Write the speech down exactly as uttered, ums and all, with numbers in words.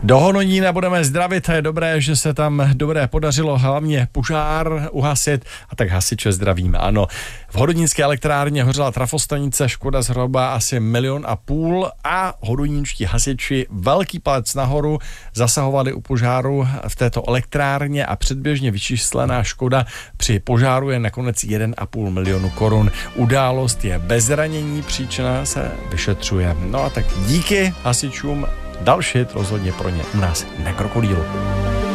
Do Hodonína budeme zdravit, je dobré, že se tam dobré podařilo hlavně požár uhasit, a tak hasiče zdravíme, ano. V hodonínské elektrárně hořela trafostanice, škoda zhruba asi milion a půl a hodonínští hasiči velký palec nahoru zasahovali u požáru v této elektrárně a předběžně vyčíslená škoda při požáru je nakonec jeden a půl milionu korun. Událost je bez zranění, příčina se vyšetřuje. No a tak díky hasičům, další rozhodně pro ně u nás na Krokodýlu.